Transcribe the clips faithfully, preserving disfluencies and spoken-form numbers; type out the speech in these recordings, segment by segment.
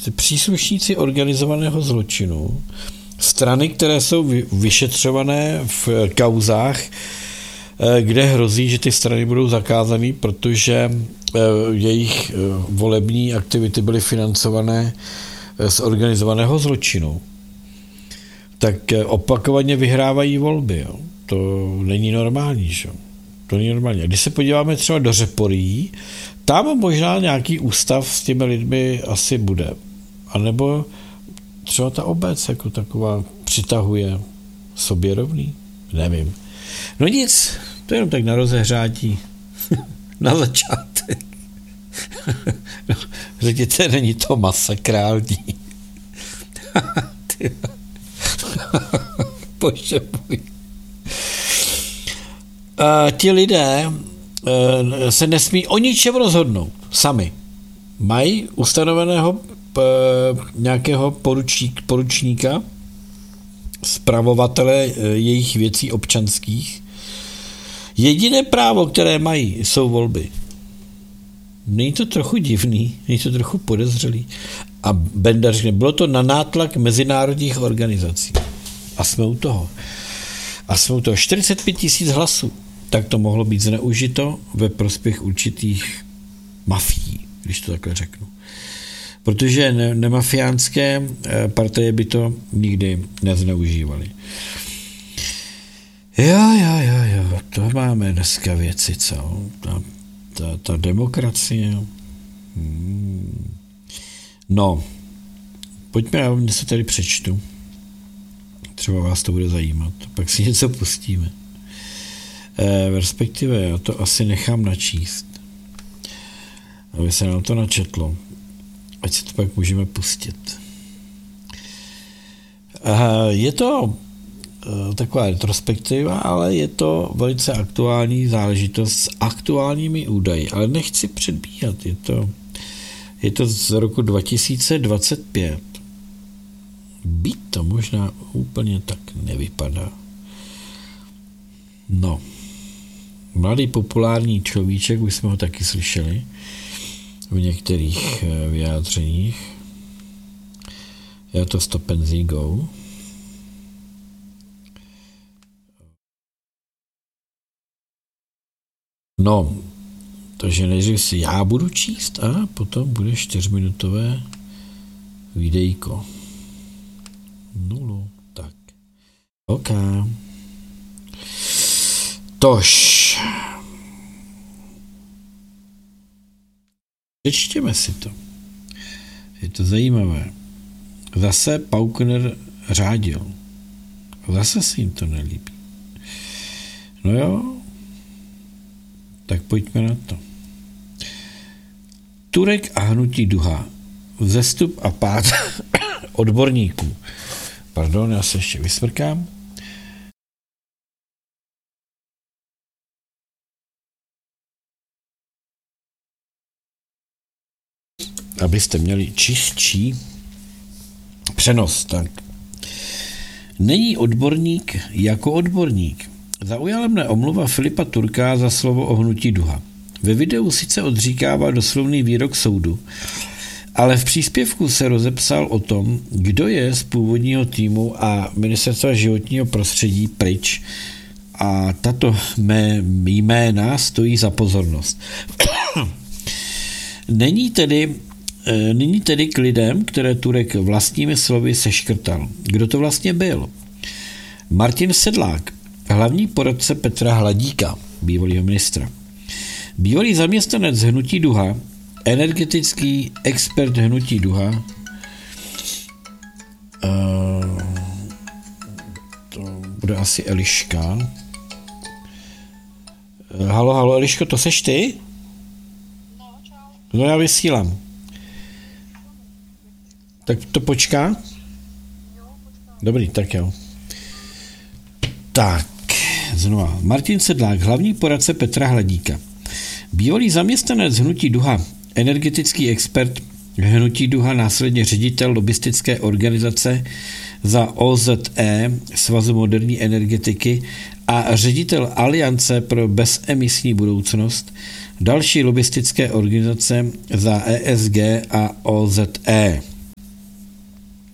Prostě příslušníci organizovaného zločinu, strany, které jsou vyšetřované v kauzách, kde hrozí, že ty strany budou zakázané, protože jejich volební aktivity byly financované z organizovaného zločinu, tak opakovaně vyhrávají volby. Jo. To není normální. Že? To není normální. A když se podíváme třeba do Řeporyjí, tam možná nějaký ústav s těmi lidmi asi bude. A nebo třeba ta obec jako taková přitahuje sobě rovný. Nevím. No nic, to je jenom tak na rozehřátí. Na začátek. No, řekněte, není to masakrální. Bože můj. A ti lidé se nesmí o ničem rozhodnout sami. Mají ustanoveného nějakého poručík, poručníka, spravovatele jejich věcí občanských. Jediné právo, které mají, jsou volby. Není to trochu divný, není to trochu podezřelý. A Benda řekne, bylo to na nátlak mezinárodních organizací. A jsme u toho. A jsme u toho čtyřicet pět tisíc hlasů. Tak to mohlo být zneužito ve prospěch určitých mafií, když to takhle řeknu. Protože ne- nemafiánské partaje by to nikdy nezneužívaly. Jo, jo, jo, jo, to máme dneska věci, co? Ta, ta, ta demokracie. Hmm. No, pojďme, já vám se tady přečtu. Třeba vás to bude zajímat. Pak si něco pustíme. E, respektive já to asi nechám načíst. Aby se nám to načetlo. Ať si to pak můžeme pustit. E, je to e, taková retrospektiva, ale je to velice aktuální záležitost s aktuálními údaji. Ale nechci předbíhat. Je to, je to z roku dva tisíce dvacet pět. Být to možná úplně tak nevypadá. No. Mladý populární človíček, už jsme ho taky slyšeli v některých vyjádřeních. Já to Stop and See Go. No, takže nejdřív si já budu číst a potom bude čtyřminutové videjko. Nulu, tak. OK. Tož. Přečtěme si to. Je to zajímavé. Zase Paukner řádil. Zase si jim to nelíbí. No jo. Tak pojďme na to. Turek a hnutí Duha. Vzestup a pád odborníků. Pardon, já se ještě vysmrkám. Abyste měli čistší přenos, tak. Není odborník jako odborník. Zaujala mne omluva Filipa Turka za slovo o hnutí Duha. Ve videu sice odříkává doslovný výrok soudu, ale v příspěvku se rozepsal o tom, kdo je z původního týmu a ministerstva životního prostředí pryč a tato mé jména stojí za pozornost. Není tedy, není tedy k lidem, které Turek vlastními slovy seškrtal. Kdo to vlastně byl? Martin Sedlák, hlavní poradce Petra Hladíka, bývalého ministra. Bývalý zaměstnanec hnutí Duha, energetický expert hnutí Duha. Uh, to bude asi Eliška. Uh, halo, halo, Eliško, to seš ty? No, čau. No, já vysílám. Tak to počká? Jo, počká. Dobrý, tak jo. Tak, znova. Martin Sedlák, hlavní poradce Petra Hladíka. Bývalý zaměstnanec hnutí Duha, energetický expert hnutí Duha, následně ředitel lobistické organizace za O Z E, Svazu moderní energetiky, a ředitel Aliance pro bezemisní budoucnost, další lobistické organizace za E S G a O Z E.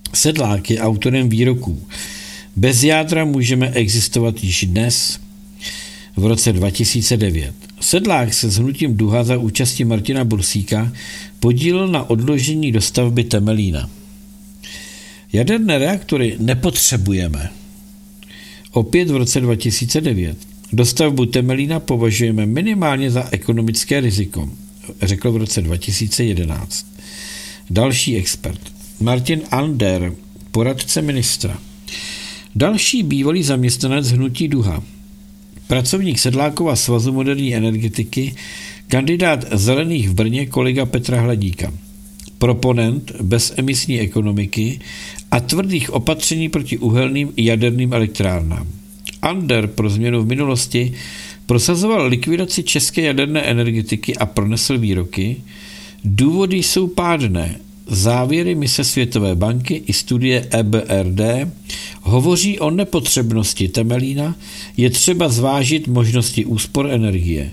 Sedlák je autorem výroků. Bez jádra můžeme existovat již dnes, v roce dva tisíce devět. Sedlák se s hnutím Duha za účasti Martina Bursíka podílel na odložení dostavby Temelína. Jaderné reaktory nepotřebujeme. Opět v roce dva tisíce devět. Dostavbu Temelína považujeme minimálně za ekonomické riziko, řekl v roce dva tisíce jedenáct. Další expert. Martin Ander, poradce ministra. Další bývalý zaměstnanec hnutí Duha. Pracovník Sedlákova svazu moderní energetiky, kandidát Zelených v Brně kolega Petra Hladíka. Proponent bezemisní ekonomiky a tvrdých opatření proti uhelným i jaderným elektrárnám. Ander pro změnu v minulosti prosazoval likvidaci české jaderné energetiky a pronesl výroky: důvody jsou pádné. Závěry mise Světové banky i studie E B R D hovoří o nepotřebnosti Temelína, je třeba zvážit možnosti úspor energie.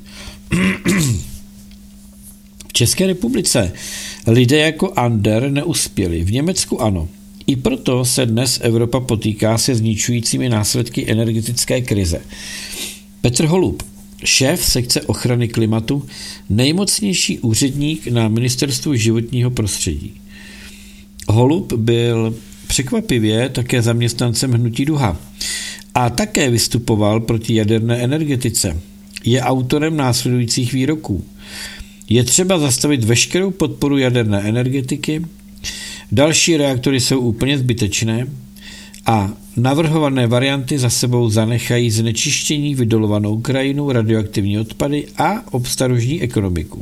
V České republice lidé jako Ander neuspěli, v Německu ano. I proto se dnes Evropa potýká se zničujícími následky energetické krize. Petr Holub, šéf sekce ochrany klimatu, nejmocnější úředník na Ministerstvu životního prostředí. Holub byl překvapivě také zaměstnancem hnutí Duha a také vystupoval proti jaderné energetice. Je autorem následujících výroků. Je třeba zastavit veškerou podporu jaderné energetiky, další reaktory jsou úplně zbytečné a navrhované varianty za sebou zanechají znečištění, vydolovanou krajinu, radioaktivní odpady a obstarožní ekonomiku.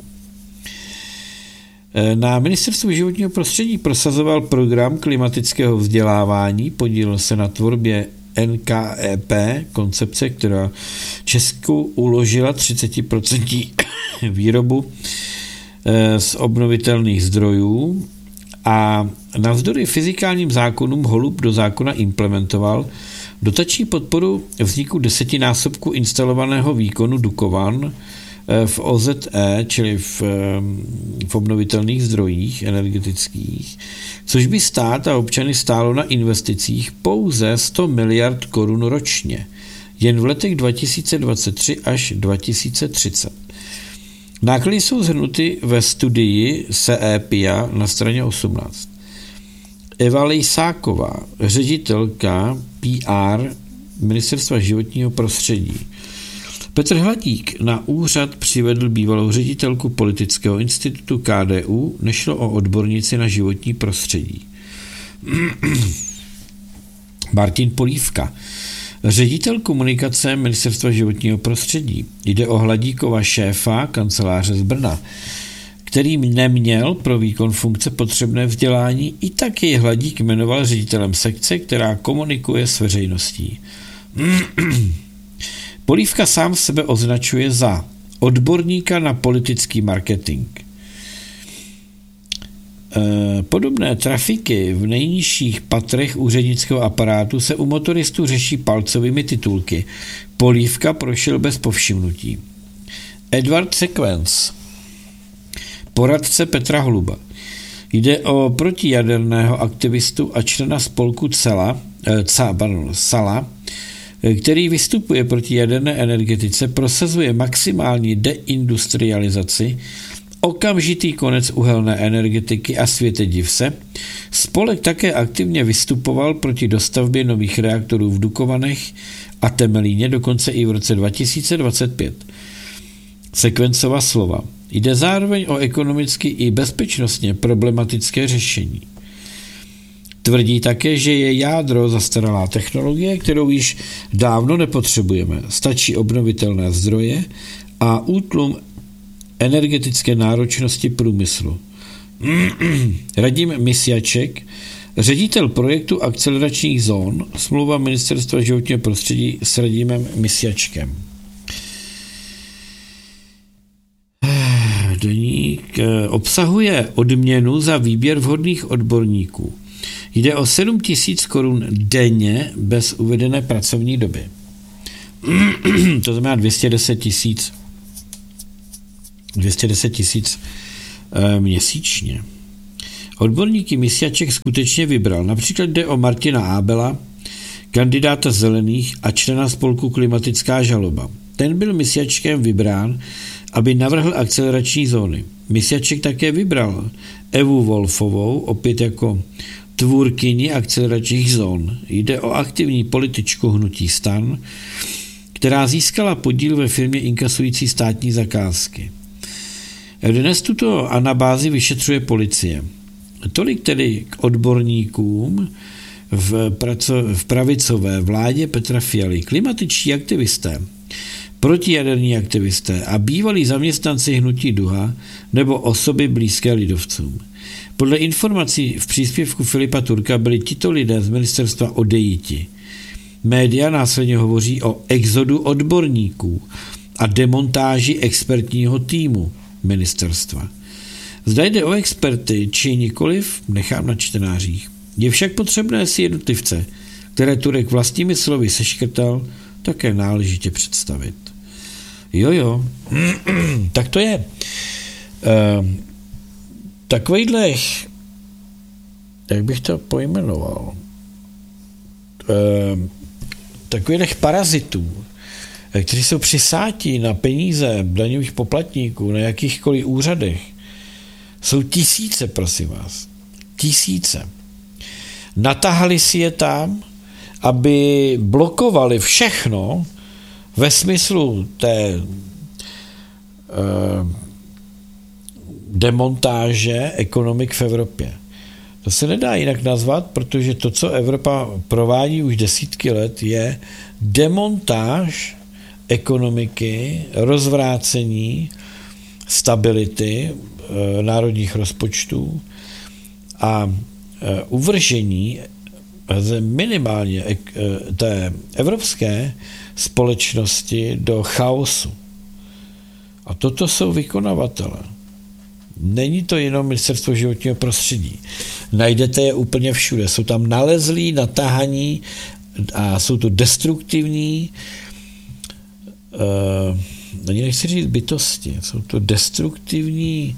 Na Ministerstvu životního prostředí prosazoval program klimatického vzdělávání, podílel se na tvorbě N K E P, koncepce, která Česku uložila třicet procent výrobu z obnovitelných zdrojů a navzdory fyzikálním zákonům Holub do zákona implementoval dotační podporu vzniku desetinásobku instalovaného výkonu Dukovan v O Z E, čili v, v obnovitelných zdrojích energetických, což by stát a občany stálo na investicích pouze sto miliard korun ročně, jen v letech dva tisíce dvacet tři až dva tisíce třicet. Náklady jsou shrnuty ve studii C E P I A na straně osmnáct. Eva Lejsáková, ředitelka P R Ministerstva životního prostředí. Petr Hladík na úřad přivedl bývalou ředitelku Politického institutu K D U, nešlo o odbornici na životní prostředí. Martin Polívka, ředitel komunikace Ministerstva životního prostředí. Jde o Hladíkova šéfa kanceláře z Brna, který neměl pro výkon funkce potřebné vzdělání, i tak jej Hladík jmenoval ředitelem sekce, která komunikuje s veřejností. Polívka sám sebe označuje za odborníka na politický marketing. Podobné trafiky v nejnižších patrech úřednického aparátu se u motoristů řeší palcovými titulky. Polívka prošel bez povšimnutí. Edward Sequence, poradce Petra Holuba. Jde o protijaderného aktivistu a člena spolku Cela, ca, pardon, Sala, který vystupuje proti jaderné energetice, prosazuje maximální deindustrializaci, okamžitý konec uhelné energetiky a světe div se. Spolek také aktivně vystupoval proti dostavbě nových reaktorů v Dukovanech a Temelíně, dokonce i v roce dva tisíce dvacet pět. Sekvencova slova. Jde zároveň o ekonomicky i bezpečnostně problematické řešení. Tvrdí také, že je jádro zastaralá technologie, kterou již dávno nepotřebujeme. Stačí obnovitelné zdroje a útlum energetické náročnosti průmyslu. Radim Misjaček, ředitel projektu akceleračních zón, smlouva Ministerstva životního prostředí s Radimem Misjačkem. Deník obsahuje odměnu za výběr vhodných odborníků. Jde o sedm tisíc korun denně bez uvedené pracovní doby. To znamená dvě stě deset tisíc dvě stě deset tisíc e, měsíčně. Odborníky Misjaček skutečně vybral. Například jde o Martina Ábela, kandidáta Zelených a člena spolku Klimatická žaloba. Ten byl Misjačkem vybrán, aby navrhl akcelerační zóny. Misjaček také vybral Evu Wolfovou, opět jako tvůrkyni akceleračních zón. Jde o aktivní političku hnutí STAN, která získala podíl ve firmě inkasující státní zakázky. Dnes tuto anabázi vyšetřuje policie. Tolik tedy k odborníkům v, praco- v pravicové vládě Petra Fialy. Klimatičtí aktivisté, protijaderní aktivisté a bývalí zaměstnanci hnutí Duha nebo osoby blízké lidovcům. Podle informací v příspěvku Filipa Turka byli tito lidé z ministerstva odejiti. Média následně hovoří o exodu odborníků a demontáži expertního týmu ministerstva. Zda jde o experty, či nikoliv, nechám na čtenářích. Je však potřebné si jednotlivce, které Turek vlastními slovy seškrtal, také náležitě představit. Jo, jo, tak to je. Uh, takovýhle, jak bych to pojmenoval, uh, takových parazitů, kteří jsou přisátí na peníze daňových poplatníků na jakýchkoliv úřadech, jsou tisíce, prosím vás. Tisíce. Natahali si je tam, aby blokovali všechno ve smyslu té uh, demontáže ekonomik v Evropě. To se nedá jinak nazvat, protože to, co Evropa provádí už desítky let, je demontáž ekonomiky, rozvrácení stability e, národních rozpočtů a e, uvržení ze minimálně e, té evropské společnosti do chaosu. A toto jsou vykonavatele. Není to jenom ministerstvo životního prostředí. Najdete je úplně všude. Jsou tam nalezlí, natáhaní a jsou to destruktivní uh, ani nechci říct bytosti. Jsou to destruktivní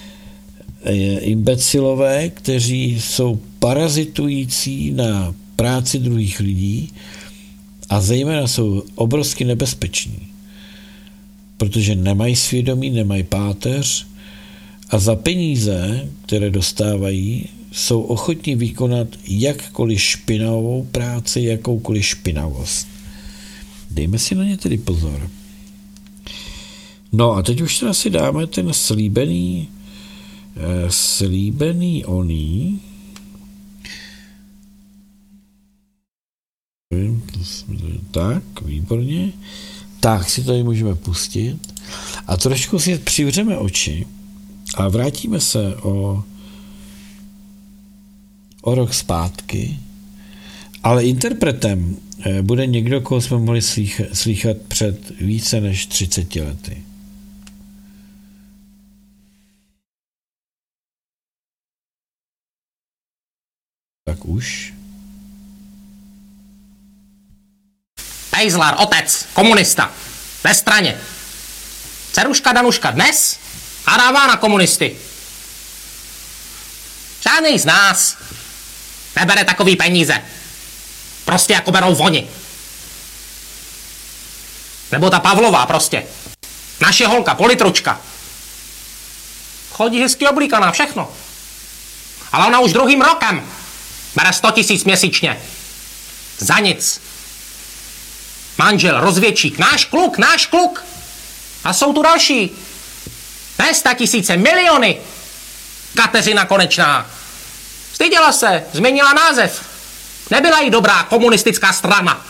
imbecilové, kteří jsou parazitující na práci druhých lidí a zejména jsou obrovsky nebezpeční, protože nemají svědomí, nemají páteř a za peníze, které dostávají, jsou ochotní vykonat jakkoliv špinavou práci, jakoukoliv špinavost. Dejme si na ně tedy pozor. No a teď už teda si dáme ten slíbený slíbený oný. Tak, výborně. Tak si tady můžeme pustit a trošku si přivřeme oči a vrátíme se o, o rok zpátky, ale interpretem bude někdo, koho jsme mohli slýchat před více než třiceti lety. Tak už. Pejzlar, otec, komunista, ve straně. Ceruška Danuška dnes a dává na komunisty. Žádný z nás nebere takový peníze. Prostě jako berou oni. Nebo ta Pavlová prostě. Naše holka, politručka. Chodí hezky oblíkaná, všechno. Ale ona už druhým rokem bere sto tisíc měsíčně. Za nic. Manžel, rozvědčík, náš kluk, náš kluk. A jsou tu další. Ne sta tisíce, miliony. Kateřina Konečná. Styděla se, změnila název. Nebyla jí dobrá komunistická strana.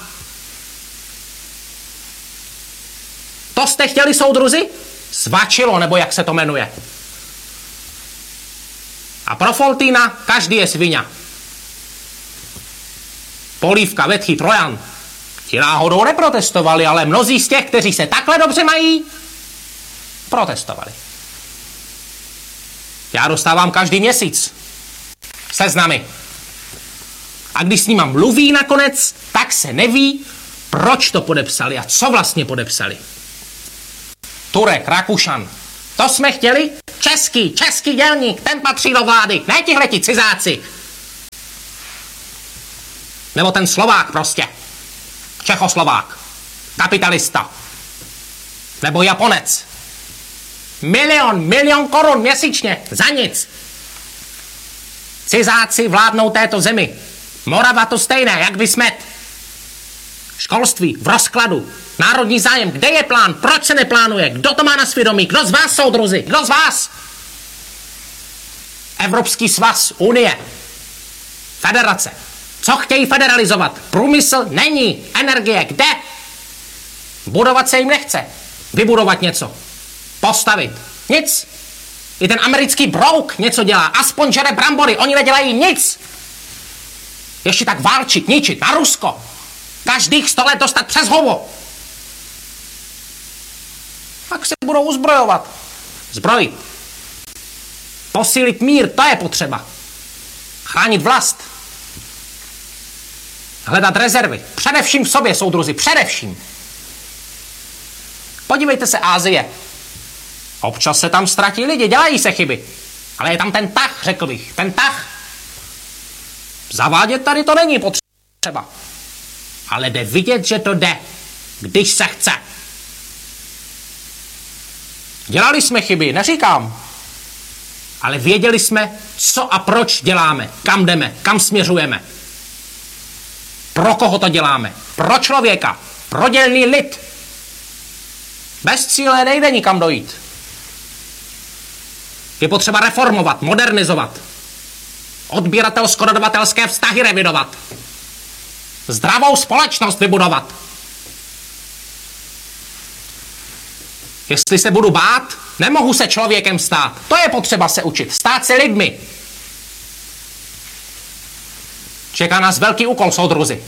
To jste chtěli, soudruzi? Svačilo, nebo jak se to jmenuje. A pro Foltýna každý je sviňa. Polívka, Vetchy, Trojan. Ti náhodou neprotestovali, ale mnozí z těch, kteří se takhle dobře mají, protestovali. Já dostávám každý měsíc seznamy. A když s nima mluví nakonec, tak se neví, proč to podepsali a co vlastně podepsali. Turek, Rakušan, to jsme chtěli Český, český dělník, ten patří do vlády, ne tihleti cizáci. Nebo ten Slovák prostě. Čechoslovák. Kapitalista. Nebo Japonec. Milion, milion korun měsíčně. Za nic. Cizáci vládnou této zemi. Morava to stejné, jak Vysmet. Školství v rozkladu. Národní zájem. Kde je plán? Proč se neplánuje? Kdo to má na svědomí? Kdo z vás, soudruzi? Kdo z vás? Evropský svaz, Unie. Federace. Co chtějí federalizovat? Průmysl není. Energie. Kde? Budovat se jim nechce. Vybudovat něco. Postavit. Nic. I ten americký brouk něco dělá. Aspoň žere brambory. Oni nedělají nic. Ještě tak válčit, ničit. Na Rusko. Každých sto let dostat přes hovo. Pak se budou uzbrojovat. Zbrojit. Posílit mír, to je potřeba. Chránit vlast. Hledat rezervy. Především v sobě, soudruzi, především. Podívejte se, Asie. Občas se tam ztratí lidi, dělají se chyby. Ale je tam ten tah, řekl bych. Ten tah. Zavádět tady to není potřeba. Ale jde vidět, že to jde, když se chce. Dělali jsme chyby, neříkám. Ale věděli jsme, co a proč děláme, kam jdeme, kam směřujeme. Pro koho to děláme? Pro člověka, pro dělný lid. Bez cíle nejde nikam dojít. Je potřeba reformovat, modernizovat. Odběratelsko-dodavatelské vztahy revidovat. Zdravou společnost vybudovat. Jestli se budu bát, nemohu se člověkem stát. To je potřeba se učit. Stát se lidmi. Čeká nás velký úkol, soudruzi.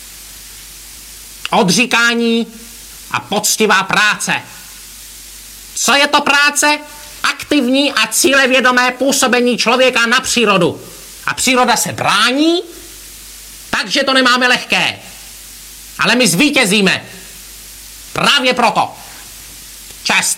Odříkání a poctivá práce. Co je to práce? Aktivní a cílevědomé působení člověka na přírodu. A příroda se brání, takže to nemáme lehké. Ale my zvítězíme. Právě proto. Čest.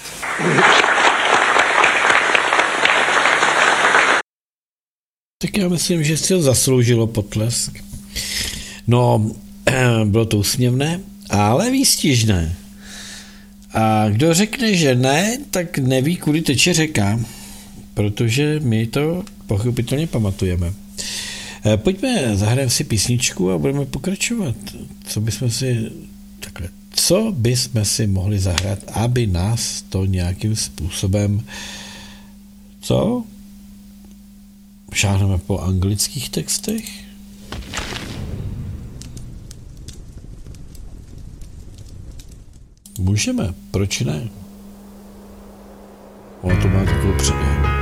Tak já myslím, že si to zasloužilo potlesk. No, bylo to úsměvné, ale výstižné. A kdo řekne, že ne, tak neví, kudy teče řeka, protože my to pochopitelně pamatujeme. Pojďme, zahrajeme si písničku a budeme pokračovat. Co bychom si takhle, co bychom si mohli zahrát, aby nás to nějakým způsobem, co? Šáhneme po anglických textech? Můžeme, proč ne? Ono to má takovou předěhu.